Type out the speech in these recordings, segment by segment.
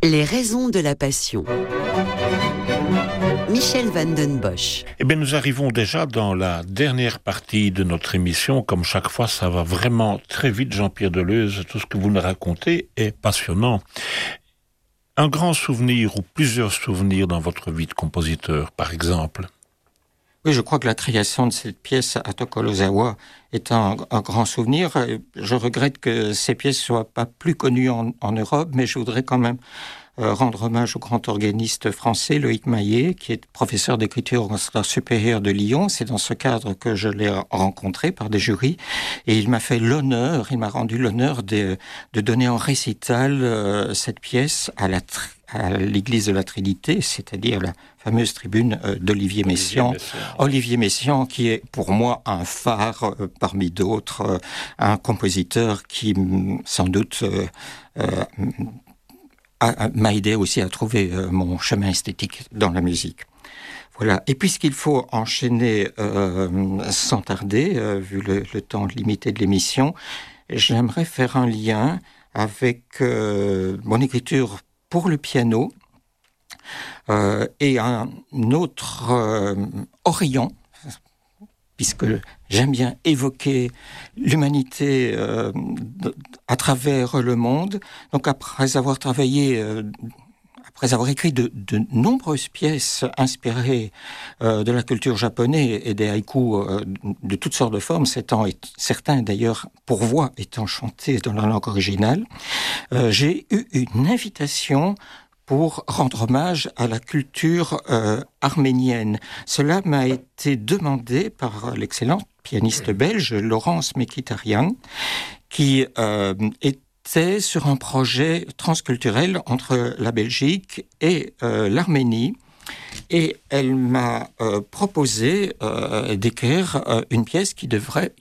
Les raisons de la passion. Michel van den Bosch. Eh bien, nous arrivons déjà dans la dernière partie de notre émission. Comme chaque fois, ça va vraiment très vite, Jean-Pierre Deleuze. Tout ce que vous nous racontez est passionnant. Un grand souvenir ou plusieurs souvenirs dans votre vie de compositeur, par exemple? Oui, je crois que la création de cette pièce à Tokolozawa est un grand souvenir. Je regrette que ces pièces ne soient pas plus connues en Europe, mais je voudrais quand même rendre hommage au grand organiste français Loïc Maillet, qui est professeur d'écriture au Conservatoire supérieur de Lyon. C'est dans ce cadre que je l'ai rencontré par des jurys, et il m'a rendu l'honneur de donner en récital cette pièce à l'église de la Trinité, c'est-à-dire la fameuse tribune d'Olivier Messiaen. Olivier Messiaen, qui est pour moi un phare parmi d'autres, un compositeur qui, sans doute, m'a aidé aussi à trouver mon chemin esthétique dans la musique. Voilà. Et puisqu'il faut enchaîner sans tarder, vu le temps limité de l'émission, j'aimerais faire un lien avec mon écriture pour le piano et un autre orient, puisque j'aime bien évoquer l'humanité à travers le monde. Donc après avoir écrit de nombreuses pièces inspirées de la culture japonaise et des haïkus de toutes sortes de formes, certains d'ailleurs pour voix étant chantés dans la langue originale, j'ai eu une invitation pour rendre hommage à la culture arménienne. Cela m'a été demandé par l'excellent pianiste belge Laurence Mekitarian, qui était sur un projet transculturel entre la Belgique et l'Arménie. Et elle m'a proposé d'écrire une pièce qui devait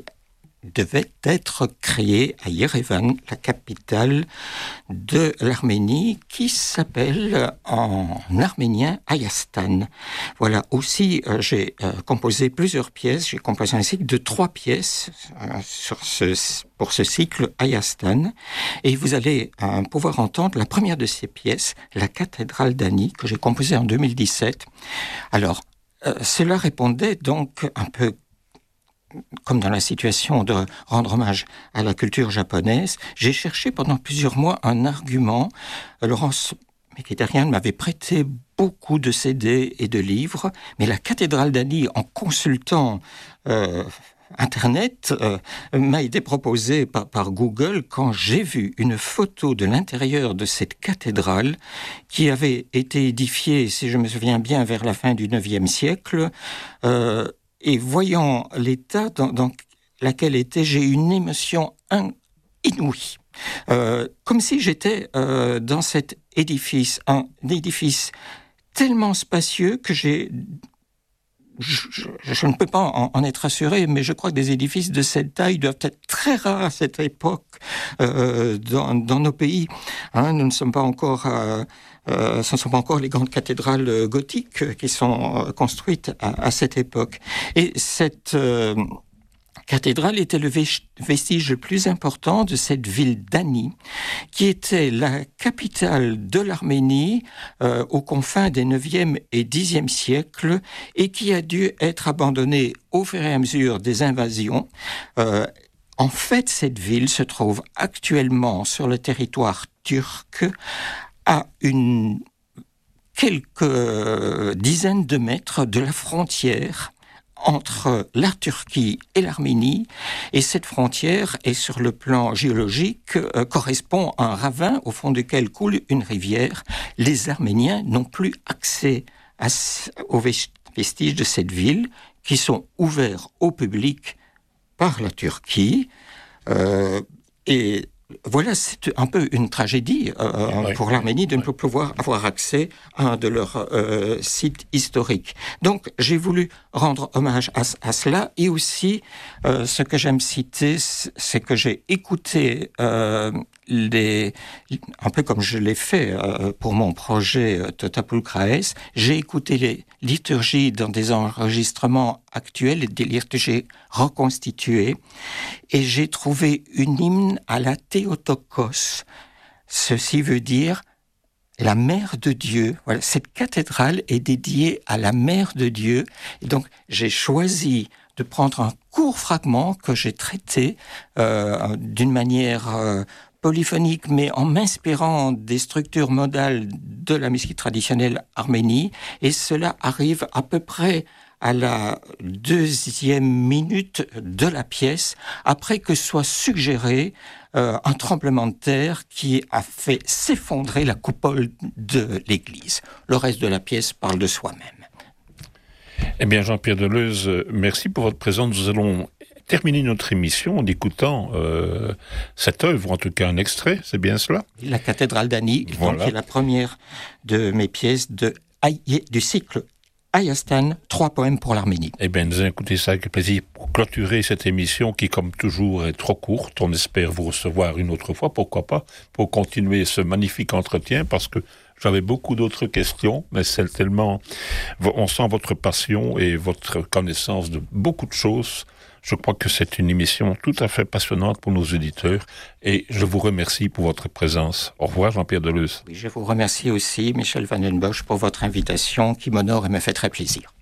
être créée à Yerevan, la capitale de l'Arménie, qui s'appelle en arménien Ayastan. Voilà, aussi j'ai composé plusieurs pièces, j'ai composé un cycle de 3 pièces pour ce cycle Ayastan, et vous allez pouvoir entendre la première de ces pièces, la cathédrale d'Ani, que j'ai composée en 2017. Alors, cela répondait donc un peu comme dans la situation de rendre hommage à la culture japonaise. J'ai cherché pendant plusieurs mois un argument. Laurence Mekitarian m'avait prêté beaucoup de CD et de livres, mais la cathédrale d'Ani, en consultant Internet, m'a été proposée par Google quand j'ai vu une photo de l'intérieur de cette cathédrale qui avait été édifiée, si je me souviens bien, vers la fin du IXe siècle. Et voyant l'état dans lequel était, j'ai eu une émotion inouïe. Comme si j'étais dans cet édifice, un édifice tellement spacieux que je ne peux pas en être assuré, mais je crois que des édifices de cette taille doivent être très rares à cette époque dans nos pays. Nous ne sommes pas encore... ce ne sont pas encore les grandes cathédrales gothiques qui sont construites à cette époque. Et cette cathédrale était le vestige le plus important de cette ville d'Ani, qui était la capitale de l'Arménie aux confins des 9e et 10e siècles, et qui a dû être abandonnée au fur et à mesure des invasions. En fait, cette ville se trouve actuellement sur le territoire turc, à quelques dizaines de mètres de la frontière entre la Turquie et l'Arménie, et cette frontière est sur le plan géologique correspond à un ravin au fond duquel coule une rivière. Les Arméniens n'ont plus accès aux vestiges de cette ville qui sont ouverts au public par la Turquie, et voilà, c'est un peu une tragédie pour l'Arménie de ne pas pouvoir avoir accès à un de leurs sites historiques. Donc, j'ai voulu rendre hommage à cela, et aussi, ce que j'aime citer, c'est que j'ai écouté un peu comme je l'ai fait pour mon projet Totapulcraes, j'ai écouté les liturgies dans des enregistrements actuels et des liturgies reconstituées, et j'ai trouvé une hymne à la Théotokos. Ceci veut dire la Mère de Dieu. Voilà, cette cathédrale est dédiée à la Mère de Dieu. Et donc, j'ai choisi de prendre un court fragment que j'ai traité d'une manière polyphonique, mais en m'inspirant des structures modales de la musique traditionnelle arménie. Et cela arrive à peu près à la 2e minute de la pièce, après que soit suggéré un tremblement de terre qui a fait s'effondrer la coupole de l'église. Le reste de la pièce parle de soi-même. Eh bien, Jean-Pierre Deleuze, merci pour votre présence. Nous allons terminer notre émission en écoutant cette œuvre, en tout cas un extrait, c'est bien cela ? La cathédrale d'Ani, voilà. Qui est la première de mes pièces du cycle Ayastan, 3 poèmes pour l'Arménie. Eh bien, nous allons écouter ça avec plaisir pour clôturer cette émission qui, comme toujours, est trop courte. On espère vous recevoir une autre fois, pourquoi pas, pour continuer ce magnifique entretien, parce que j'avais beaucoup d'autres questions, mais c'est tellement... On sent votre passion et votre connaissance de beaucoup de choses. Je crois que c'est une émission tout à fait passionnante pour nos auditeurs et je vous remercie pour votre présence. Au revoir, Jean-Pierre Deleuze. Oui, je vous remercie aussi, Michel Van den Bosch, pour votre invitation qui m'honore et me fait très plaisir.